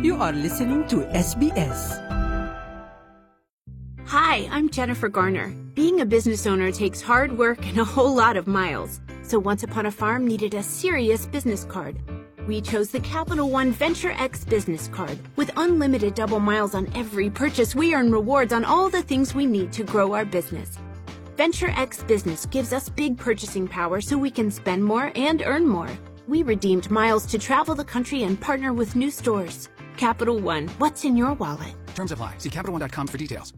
You are listening to SBS. Hi, I'm Jennifer Garner. Being a business owner takes hard work and a whole lot of miles. So Once Upon a Farm needed a serious business card. We chose the Capital One Venture X business card. With unlimited double miles on every purchase, we earn rewards on all the things we need to grow our business. Venture X Business gives us big purchasing power so we can spend more and earn more. We redeemed miles to travel the country and partner with new stores. Capital One, what's in your wallet? Terms apply. See CapitalOne.com for details.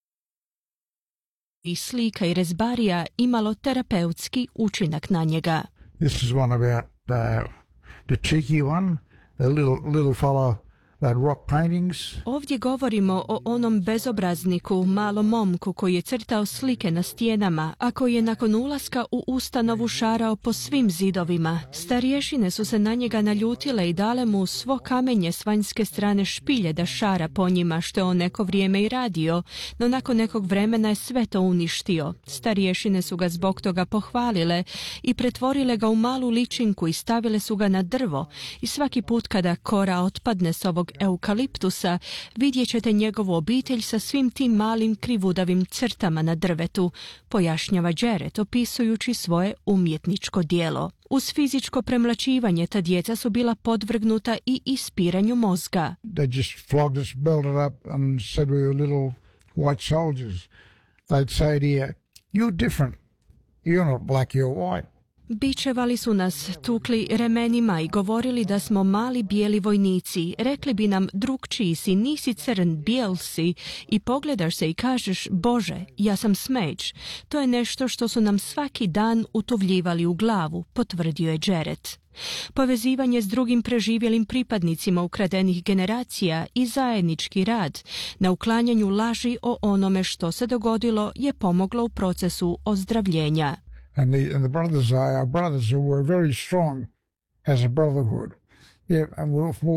I slika i rezbarija imalo terapeutski učinak na njega. This is one about the cheeky one, the little fellow that rock paintings. Ovdje govorimo o onom bezobrazniku, malom momku koji je crtao slike na stijenama, a koji je nakon ulaska u ustanovu šarao po svim zidovima. Starješine su se na njega naljutile i dale mu svo kamenje s vanjske strane špilje da šara po njima, što je on neko vrijeme i radio, no nakon nekog vremena je sve to uništio. Starješine su ga zbog toga pohvalile i pretvorile ga u malu ličinku i stavile su ga na drvo i svaki put kada kora otpadne s ovog eukaliptusa, vidjet ćete njegovu obitelj sa svim tim malim krivudavim crtama na drvetu, pojašnjava Jared opisujući svoje umjetničko djelo. Uz fizičko premlaćivanje ta djeca su bila podvrgnuta i ispiranju mozga. They just flogged us, belted up and said we were little white soldiers. They'd say to you, you're different. You're not black, you're white. Bičevali su nas, tukli remenima i govorili da smo mali bijeli vojnici. Rekli bi nam, drukčiji si, nisi crn, bijel si, i pogledaš se i kažeš, Bože, ja sam smeđ. To je nešto što su nam svaki dan utuvljivali u glavu, potvrdio je Jared. Povezivanje s drugim preživjelim pripadnicima ukradenih generacija i zajednički rad na uklanjanju laži o onome što se dogodilo je pomoglo u procesu ozdravljenja. And the brothers are our brothers who were very strong as a brotherhood. Yeah, and we're from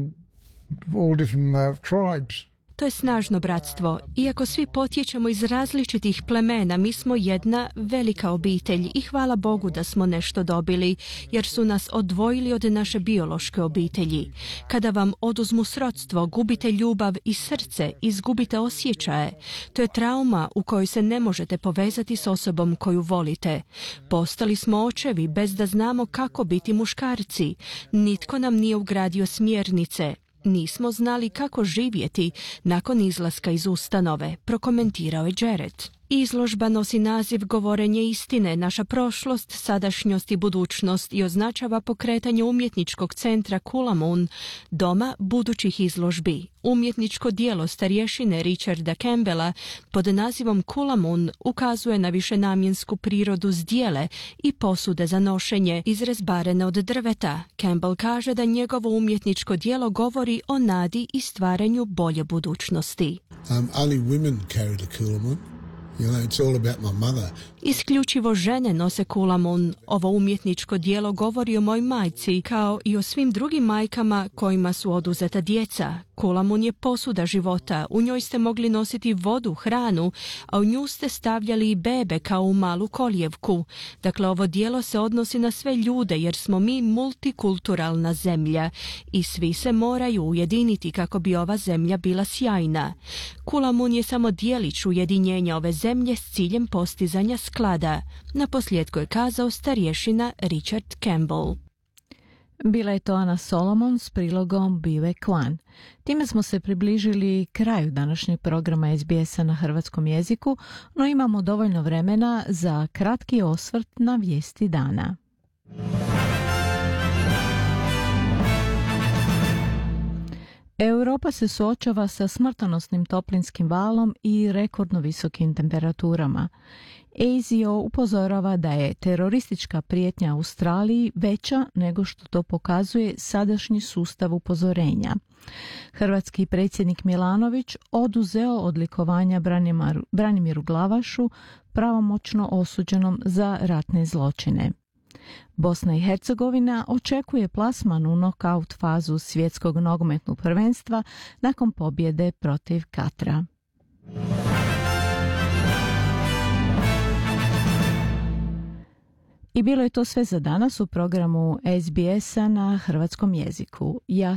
all different tribes. To je snažno bratstvo. Iako svi potječemo iz različitih plemena, mi smo jedna velika obitelj i hvala Bogu da smo nešto dobili, jer su nas odvojili od naše biološke obitelji. Kada vam oduzmu srodstvo, gubite ljubav i srce, izgubite osjećaje. To je trauma u kojoj se ne možete povezati s osobom koju volite. Postali smo očevi bez da znamo kako biti muškarci. Nitko nam nije ugradio smjernice. Nismo znali kako živjeti nakon izlaska iz ustanove, prokomentirao je Jared. Izložba nosi naziv Govorenje istine, naša prošlost, sadašnjost i budućnost i označava pokretanje umjetničkog centra Coolamon, doma budućih izložbi. Umjetničko djelo starješine Richarda Campbella pod nazivom Coolamon ukazuje na višenamjensku prirodu zdjele i posude za nošenje izrezbarene od drveta. Campbell kaže da njegovo umjetničko djelo govori o nadi i stvaranju bolje budućnosti. Only women carry the Coolamon. You know, it's all about my mother. Isključivo žene nose Coolamon. Ovo umjetničko djelo govori o mojoj majci, kao i o svim drugim majkama kojima su oduzeta djeca. Coolamon je posuda života. U njoj ste mogli nositi vodu, hranu, a u nju ste stavljali i bebe kao u malu kolijevku. Dakle, ovo djelo se odnosi na sve ljude, jer smo mi multikulturalna zemlja i svi se moraju ujediniti kako bi ova zemlja bila sjajna. Coolamon je samo djelić ujedinjenja ove zemlje s ciljem postizanja sklada. Naposljetku je kazao starješina Richard Campbell. Bila je to Ana Solomon s prilogom Bive Kwan. Time smo se približili kraju današnjeg programa SBS-a na hrvatskom jeziku, no imamo dovoljno vremena za kratki osvrt na vijesti dana. Europa se suočava sa smrtonosnim toplinskim valom i rekordno visokim temperaturama. ASIO upozorava da je teroristička prijetnja Australiji veća nego što to pokazuje sadašnji sustav upozorenja. Hrvatski predsjednik Milanović oduzeo odlikovanja Branimiru Glavašu, pravomoćno osuđenom za ratne zločine. Bosna i Hercegovina očekuje plasman u nokaut fazu svjetskog nogometnog prvenstva nakon pobjede protiv Katra. I bilo je to sve za danas u programu SBS-a na hrvatskom jeziku. Ja